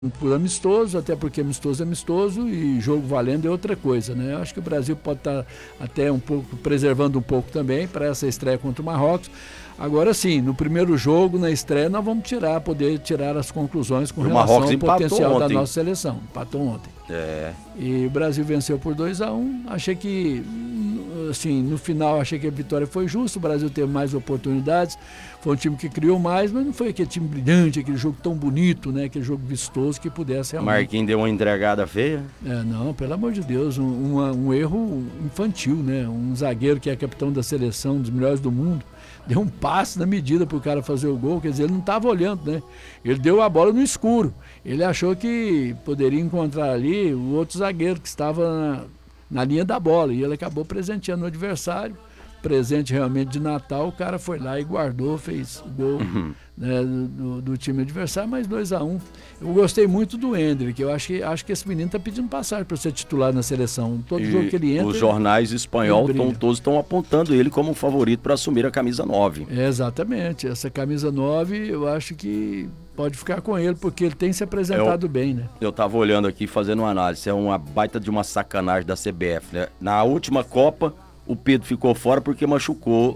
por amistoso, até porque amistoso é amistoso e jogo valendo é outra coisa, né? Eu acho que o Brasil pode estar até um pouco, preservando um pouco também para essa estreia contra o Marrocos. Agora sim, no primeiro jogo, na estreia, nós vamos poder tirar as conclusões com relação ao potencial da nossa seleção. Empatou ontem. E o Brasil venceu por 2-1. Achei que, assim, no final, achei que a vitória foi justa. O Brasil teve mais oportunidades. Foi um time que criou mais, mas não foi aquele time brilhante, aquele jogo tão bonito, né? Aquele jogo vistoso que pudesse realmente. Marquinhos deu uma entregada feia? Não, pelo amor de Deus, um erro infantil, né? Um zagueiro que é capitão da seleção, um dos melhores do mundo, deu um passe na medida para o cara fazer o gol, quer dizer, ele não estava olhando, né? Ele deu a bola no escuro. Ele achou que poderia encontrar ali o outro zagueiro que estava na linha da bola, e ele acabou presenteando o adversário. Presente realmente de Natal, o cara foi lá e guardou, fez o gol, né, do time adversário, mas 2-1. Eu gostei muito do Endrick, eu acho que esse menino está pedindo passagem para ser titular na seleção. Todo jogo que ele entra. Os jornais espanhóis todos estão apontando ele como um favorito para assumir a camisa 9. Exatamente, essa camisa 9 eu acho que pode ficar com ele, porque ele tem se apresentado bem, né? Eu estava olhando aqui, fazendo uma análise, é uma baita de uma sacanagem da CBF, né? Na última Copa, o Pedro ficou fora porque machucou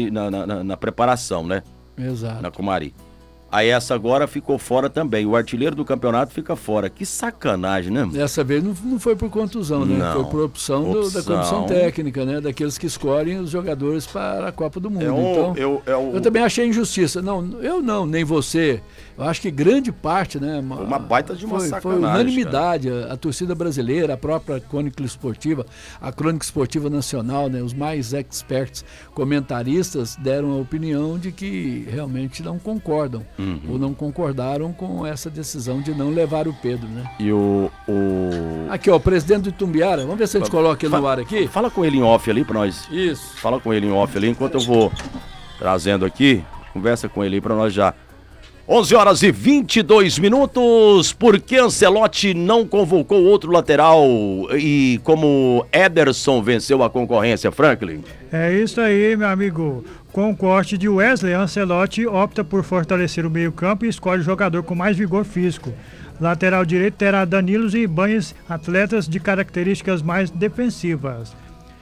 na preparação, né? Exato. Na Comari. Aí essa agora ficou fora também. O artilheiro do campeonato fica fora. Que sacanagem, né? Dessa vez não foi por contusão, né? Foi por opção da comissão técnica, né? Daqueles que escolhem os jogadores para a Copa do Mundo. Eu também achei injustiça. Não, nem você. Eu acho que grande parte, né? Uma baita de uma sacanagem. Foi unanimidade. A torcida brasileira, a própria Crônica Esportiva, a Crônica Esportiva Nacional, né? Os mais experts comentaristas deram a opinião de que realmente não concordam. Ou não concordaram com essa decisão de não levar o Pedro, né? E Aqui, ó, o presidente do Itumbiara, vamos ver se a gente coloca ele no ar aqui. Fala com ele em off ali pra nós. Isso. Fala com ele em off ali, enquanto eu vou trazendo aqui, conversa com ele aí pra nós já. 11h22, por que Ancelotti não convocou outro lateral e como Ederson venceu a concorrência, Franklin? É isso aí, meu amigo. Com o corte de Wesley, Ancelotti opta por fortalecer o meio-campo e escolhe o jogador com mais vigor físico. Lateral direito terá Danilos e Ibanez, atletas de características mais defensivas.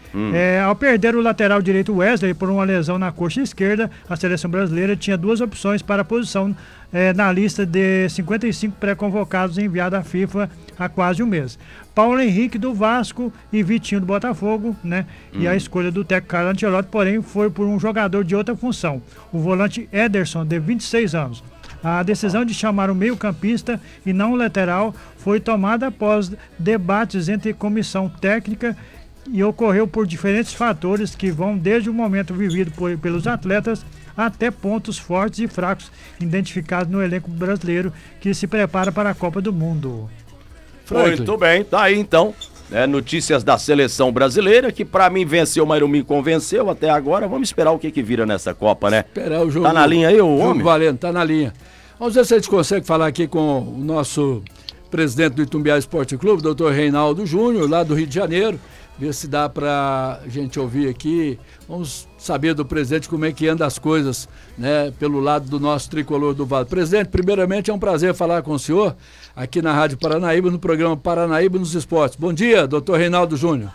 Ao perder o lateral direito Wesley por uma lesão na coxa esquerda, a seleção brasileira tinha duas opções para a posição na lista de 55 pré-convocados enviada à FIFA há quase um mês. Paulo Henrique do Vasco e Vitinho do Botafogo, né? E a escolha do técnico Carlo Ancelotti, porém, foi por um jogador de outra função, o volante Ederson, de 26 anos. A decisão de chamar o meio-campista e não o lateral foi tomada após debates entre comissão técnica e ocorreu por diferentes fatores que vão desde o momento vivido pelos atletas até pontos fortes e fracos identificados no elenco brasileiro que se prepara para a Copa do Mundo. Muito bem, tá aí então. Notícias da seleção brasileira, que pra mim venceu, mas não me convenceu até agora. Vamos esperar o que vira nessa Copa, né? Esperar o jogo. Tá na linha aí, o homem? Valendo, tá na linha. Vamos ver se a gente consegue falar aqui com o nosso presidente do Itumbiara Esporte Clube, doutor Reinaldo Júnior, lá do Rio de Janeiro. Ver se dá pra gente ouvir aqui. Vamos saber do presidente como é que anda as coisas, né, pelo lado do nosso tricolor do Vale. Presidente, primeiramente é um prazer falar com o senhor aqui na Rádio Paranaíba, no programa Paranaíba nos Esportes. Bom dia, doutor Reinaldo Júnior.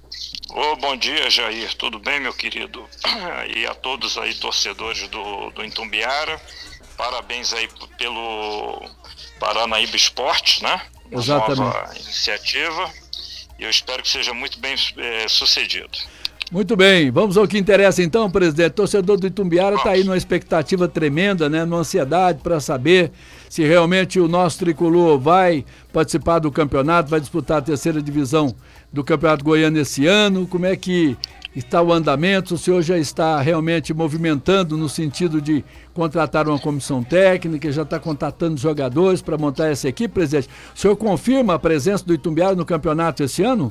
Bom dia, Jair. Tudo bem, meu querido? E a todos aí, torcedores do Itumbiara. Parabéns aí pelo Paranaíba Esportes, né? Exatamente. Nova iniciativa. E eu espero que seja muito bem sucedido. Muito bem, vamos ao que interessa então, presidente. O torcedor do Itumbiara está aí numa expectativa tremenda, né? Numa ansiedade para saber se realmente o nosso tricolor vai participar do campeonato, vai disputar a terceira divisão do Campeonato Goiano esse ano. Como é que está o andamento? O senhor já está realmente movimentando no sentido de contratar uma comissão técnica, já está contatando jogadores para montar essa equipe, presidente. O senhor confirma a presença do Itumbiara no campeonato esse ano?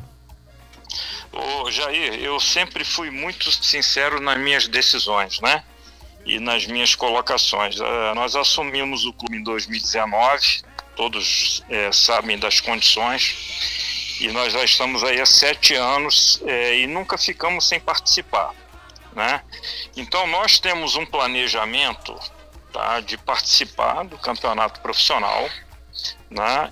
Jair, eu sempre fui muito sincero nas minhas decisões, né? E nas minhas colocações. Nós assumimos o clube em 2019, todos sabem das condições, e nós já estamos aí há 7 anos e nunca ficamos sem participar, né? Então nós temos um planejamento, tá, de participar do campeonato profissional, né?